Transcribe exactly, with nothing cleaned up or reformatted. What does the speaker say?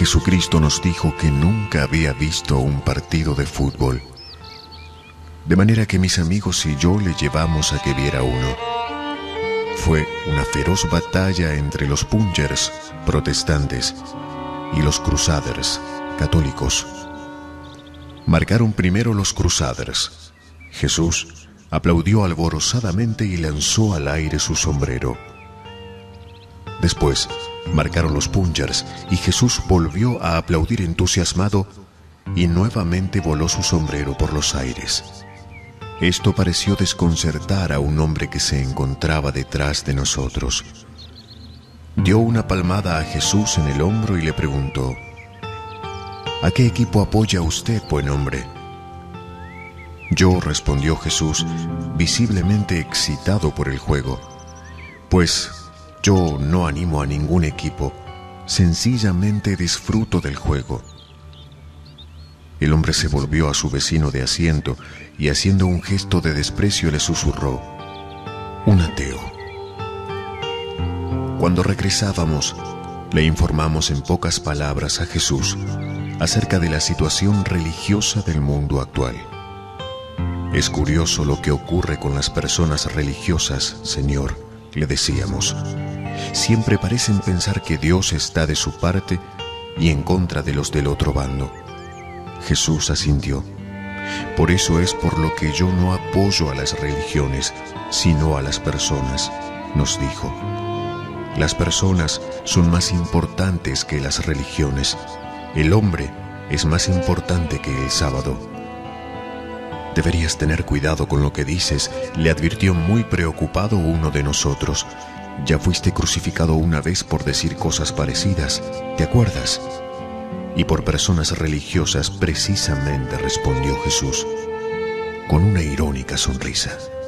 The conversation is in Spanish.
Jesucristo nos dijo que nunca había visto un partido de fútbol. De manera que mis amigos y yo le llevamos a que viera uno. Fue una feroz batalla entre los Punchers, protestantes, y los Crusaders, católicos. Marcaron primero los Crusaders. Jesús aplaudió alborozadamente y lanzó al aire su sombrero. Después marcaron los Punchers y Jesús volvió a aplaudir entusiasmado y nuevamente voló su sombrero por los aires. Esto pareció desconcertar a un hombre que se encontraba detrás de nosotros. Dio una palmada a Jesús en el hombro y le preguntó: ¿A qué equipo apoya usted, buen hombre? Yo, respondió Jesús, visiblemente excitado por el juego, pues yo no animo a ningún equipo, sencillamente disfruto del juego. El hombre se volvió a su vecino de asiento y haciendo un gesto de desprecio le susurró: un ateo. Cuando regresábamos, le informamos en pocas palabras a Jesús acerca de la situación religiosa del mundo actual. Es curioso lo que ocurre con las personas religiosas, Señor, le decíamos. Siempre parecen pensar que Dios está de su parte y en contra de los del otro bando. Jesús asintió. Por eso es por lo que yo no apoyo a las religiones, sino a las personas, nos dijo. Las personas son más importantes que las religiones. El hombre es más importante que el sábado. Deberías tener cuidado con lo que dices, le advirtió muy preocupado uno de nosotros. Ya fuiste crucificado una vez por decir cosas parecidas, ¿te acuerdas? Y por personas religiosas precisamente, respondió Jesús, con una irónica sonrisa.